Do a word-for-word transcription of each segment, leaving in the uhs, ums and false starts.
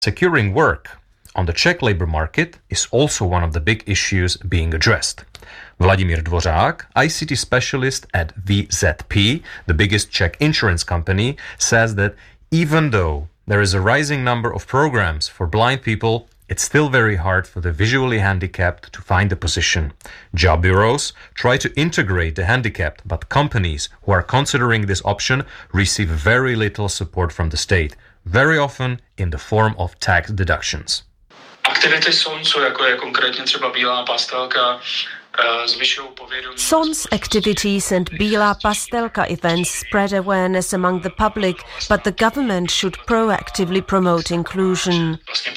Securing work on the Czech labor market is also one of the big issues being addressed. Vladimír Dvořák, I C T specialist at V Z P, the biggest Czech insurance company, says that even though there is a rising number of programs for blind people, it's still very hard for the visually handicapped to find a position. Job bureaus try to integrate the handicapped, but companies who are considering this option receive very little support from the state, very often in the form of tax deductions. Aktivity S O N C, jako je konkrétně třeba Bílá pastelka, S O N C activities and Bílá pastelka events spread awareness among the public, but the government should proactively promote inclusion.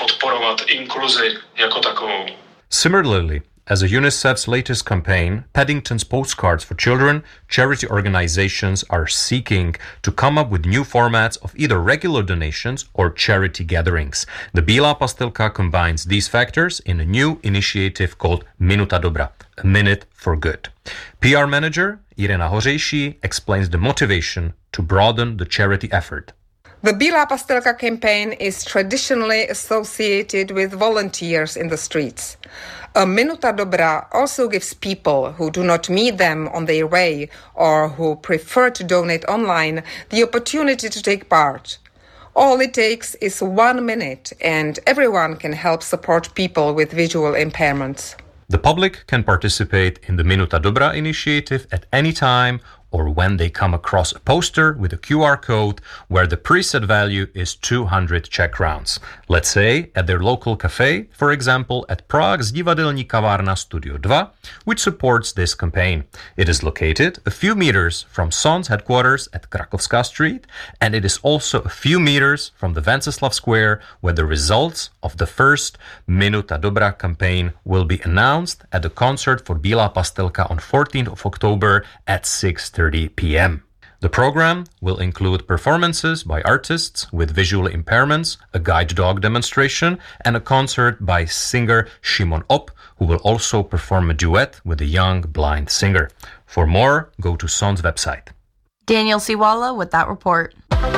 Similarly, as a UNICEF's latest campaign, Paddington's Postcards for Children, charity organizations are seeking to come up with new formats of either regular donations or charity gatherings. The Bílá pastelka combines these factors in a new initiative called Minuta Dobra, a minute for good. P R manager Irena Hořejší explains the motivation to broaden the charity effort. The Bílá pastelka campaign is traditionally associated with volunteers in the streets. A Minuta Dobra also gives people who do not meet them on their way or who prefer to donate online the opportunity to take part. All it takes is one minute and everyone can help support people with visual impairments. The public can participate in the Minuta Dobra initiative at any time or when they come across a poster with a Q R code where the preset value is two hundred Czech crowns. Let's say at their local cafe, for example at Prague's Divadelní kavárna Studio two, which supports this campaign. It is located a few meters from S O N C headquarters at Krakovská Street, and it is also a few meters from the Wenceslav Square, where the results of the first Minuta Dobra campaign will be announced at the concert for Bílá pastelka on fourteenth of October at six thirty p.m. The program will include performances by artists with visual impairments, a guide dog demonstration, and a concert by singer Šimon Op, who will also perform a duet with a young blind singer. For more, go to S O N C's website. Daniel Siwala with that report.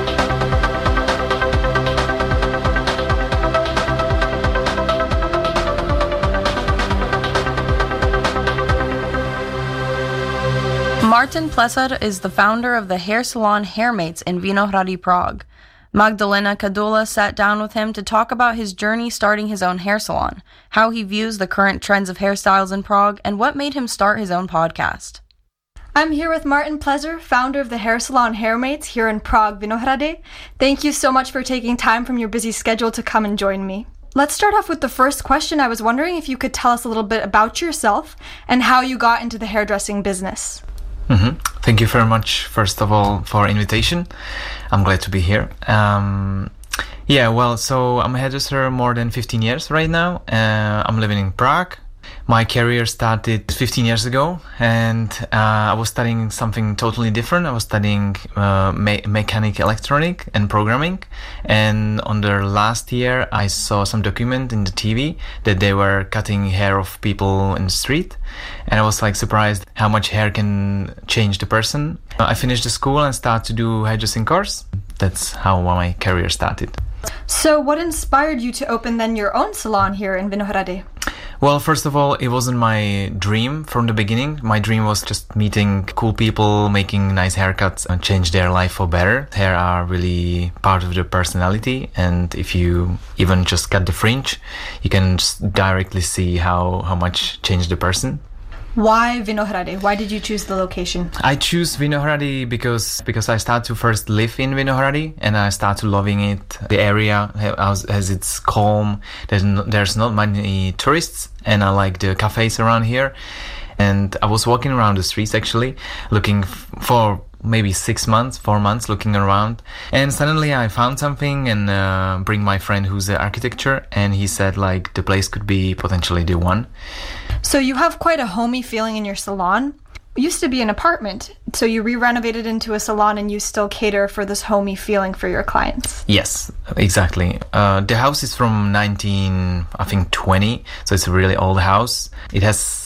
Martin Plesar is the founder of the hair salon Hairmates in Vinohrady, Prague. Magdalena Kadula sat down with him to talk about his journey starting his own hair salon, how he views the current trends of hairstyles in Prague, and what made him start his own podcast. I'm here with Martin Plesar, founder of the hair salon Hairmates here in Prague, Vinohrady. Thank you so much for taking time from your busy schedule to come and join me. Let's start off with the first question. I was wondering if you could tell us a little bit about yourself and how you got into the hairdressing business. Mm-hmm. Thank you very much, first of all, for invitation. I'm glad to be here. Um, yeah, well, so I'm a hairdresser more than fifteen years right now. Uh, I'm living in Prague. My career started fifteen years ago, and uh, I was studying something totally different. I was studying uh, me- mechanic, electronic, and programming. And on the last year, I saw some document in the T V that they were cutting hair of people in the street, and I was like surprised how much hair can change the person. I finished the school and started to do hairdressing course. That's how my career started. So, what inspired you to open then your own salon here in Vinohrady? Well, first of all, it wasn't my dream from the beginning. My dream was just meeting cool people, making nice haircuts and change their life for better. Hair are really part of their personality, and if you even just cut the fringe, you can just directly see how, how much changed the person. Why Vinohrady? Why did you choose the location? I choose Vinohrady because because I started to first live in Vinohrady and I started loving it. The area has, has its calm. There's no, there's not many tourists, and I like the cafes around here. And I was walking around the streets actually, looking f- for maybe six months, four months, looking around. And suddenly I found something and uh, bring my friend who's an architecture, and he said like the place could be potentially the one. So you have quite a homey feeling in your salon. It used to be an apartment, so you re-renovated into a salon and you still cater for this homey feeling for your clients. Yes, exactly. Uh, the house is from nineteen, I think twenty, so it's a really old house. It has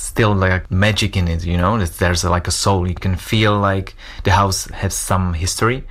still like magic in it, you know, that there's like a soul. You can feel like the house has some history,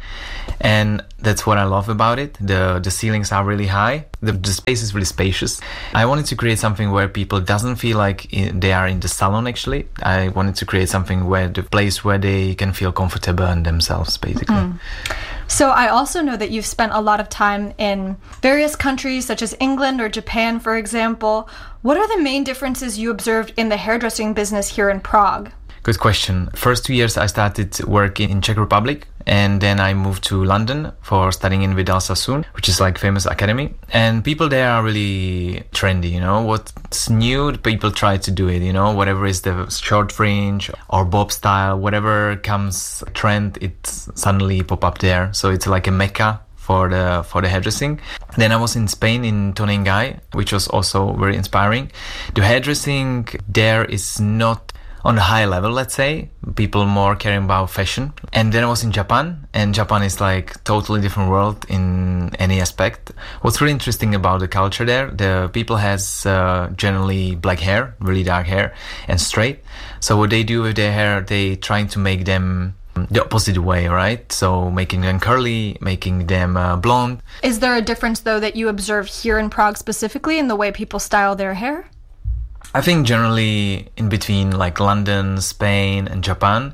and that's what I love about it. The the ceilings are really high. The, the space is really spacious. I wanted to create something where people doesn't feel like in, they are in the salon actually. I wanted to create something where the place where they can feel comfortable in themselves, basically. Mm. So I also know that you've spent a lot of time in various countries such as England or Japan, for example. What are the main differences you observed in the hairdressing business here in Prague? Good question. First two years I started working in Czech Republic, and then I moved to London for studying in Vidal Sassoon, which is like famous academy. And people there are really trendy, you know. What's new, people try to do it, you know. Whatever is the short fringe or bob style, whatever comes trend, it suddenly pop up there. So it's like a mecca for the for the hairdressing. Then I was in Spain in Tonengai, which was also very inspiring. The hairdressing there is not on a high level, let's say. People more caring about fashion. And then I was in Japan, and Japan is like totally different world in any aspect. What's really interesting about the culture there, the people has uh, generally black hair, really dark hair, and straight. So what they do with their hair, they trying to make them the opposite way, right? So making them curly, making them uh, blonde. Is there a difference though that you observe here in Prague specifically in the way people style their hair? I think generally in between like London, Spain and Japan,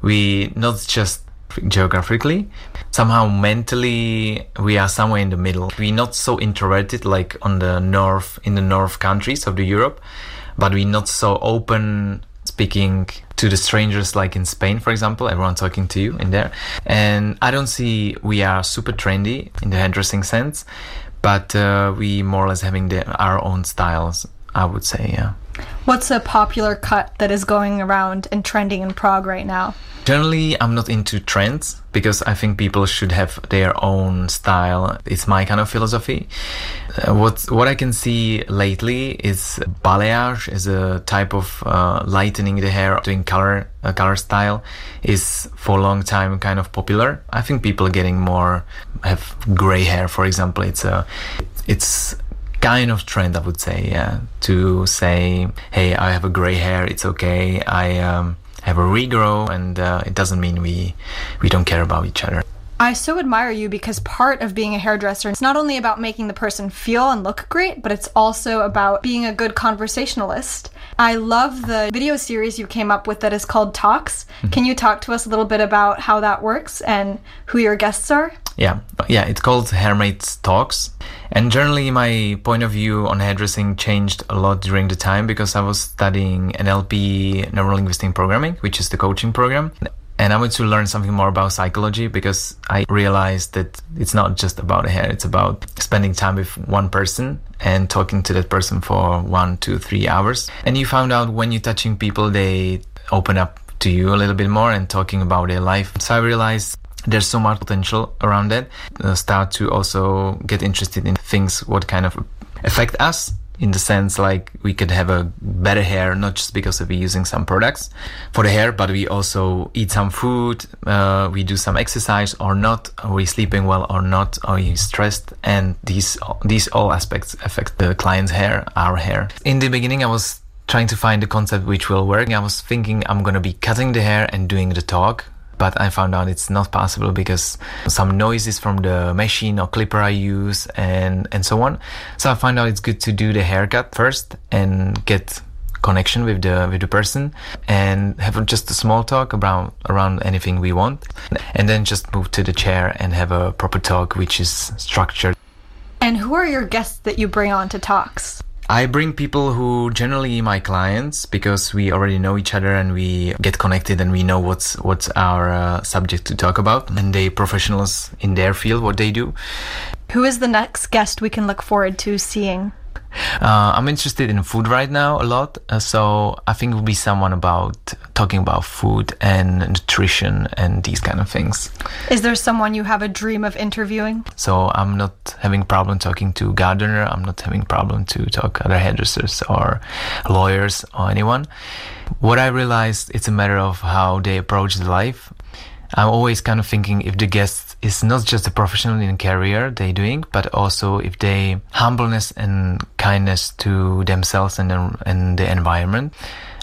we not just geographically, somehow mentally we are somewhere in the middle. We're not so introverted like on the north, in the north countries of the Europe, but we're not so open speaking to the strangers like in Spain, for example, everyone talking to you in there. And I don't see we are super trendy in the hairdressing sense, but uh, we more or less having the, our own styles, I would say, yeah. What's a popular cut that is going around and trending in Prague right now? Generally, I'm not into trends because I think people should have their own style. It's my kind of philosophy. Uh, what what I can see lately is balayage as a type of uh, lightening the hair, doing color uh, color style is for a long time kind of popular. I think people are getting more, have gray hair, for example. It's a, it's kind of trend, I would say, yeah, to say, hey, I have a gray hair, it's okay. I um, have a regrow, and uh, it doesn't mean we we don't care about each other. I so admire you because part of being a hairdresser is not only about making the person feel and look great, but it's also about being a good conversationalist. I love the video series you came up with that is called Talks. Mm-hmm. Can you talk to us a little bit about how that works and who your guests are? Yeah, yeah, it's called Hairmates Talks. And generally my point of view on hairdressing changed a lot during the time because I was studying N L P, Neurolinguistic Programming, which is the coaching program. And I wanted to learn something more about psychology because I realized that it's not just about the hair, it's about spending time with one person and talking to that person for one, two, three hours. And you found out when you're touching people, they open up to you a little bit more and talking about their life. So I realized there's so much potential around that. Uh, start to also get interested in things what kind of affect us, in the sense like we could have a better hair, not just because of using some products for the hair, but we also eat some food, uh, we do some exercise or not, are we sleeping well or not, are we stressed, and these these all aspects affect the client's hair, our hair. In the beginning I was trying to find a concept which will work. I was thinking I'm gonna be cutting the hair and doing the talk, but I found out it's not possible because some noises from the machine or clipper I use and, and so on. So I found out it's good to do the haircut first and get connection with the with the person and have just a small talk about around anything we want, and then just move to the chair and have a proper talk which is structured. And who are your guests that you bring on to Talks? I bring people who generally my clients because we already know each other and we get connected and we know what's what's our uh, subject to talk about, and they professionals in their field, what they do. Who is the next guest we can look forward to seeing? Uh, I'm interested in food right now a lot, uh, so I think it will be someone about talking about food and nutrition and these kind of things. Is there someone you have a dream of interviewing? So I'm not having problem talking to gardener, I'm not having problem to talk other hairdressers or lawyers or anyone. What I realized, it's a matter of how they approach the life. I'm always kind of thinking if the guest is not just a professional in a career they're doing, but also if they humbleness and kindness to themselves and the, and the environment.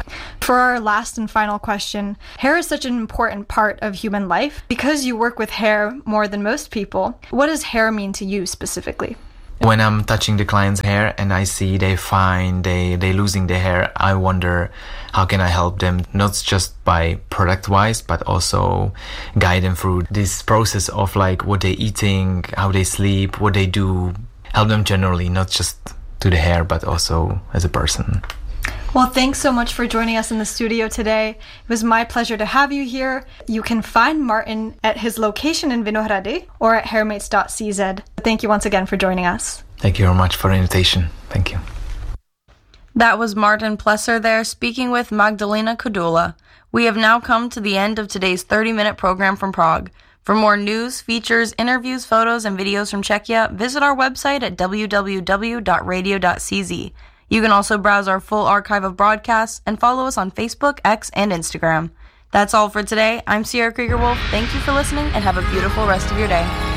For our last and final question, hair is such an important part of human life. Because you work with hair more than most people, what does hair mean to you specifically? When I'm touching the client's hair and I see they find they they losing their hair, I wonder how can I help them, not just by product wise, but also guide them through this process of like what they're eating, how they sleep, what they do, help them generally, not just to the hair, but also as a person. Well, thanks so much for joining us in the studio today. It was my pleasure to have you here. You can find Martin at his location in Vinohrady or at hairmates dot c z. Thank you once again for joining us. Thank you very much for the invitation. Thank you. That was Martin Plesser there speaking with Magdalena Kodula. We have now come to the end of today's thirty-minute program from Prague. For more news, features, interviews, photos, and videos from Czechia, visit our website at w w w dot radio dot c z. You can also browse our full archive of broadcasts and follow us on Facebook, X, and Instagram. That's all for today. I'm Sierra Krieger-Wolf. Thank you for listening and have a beautiful rest of your day.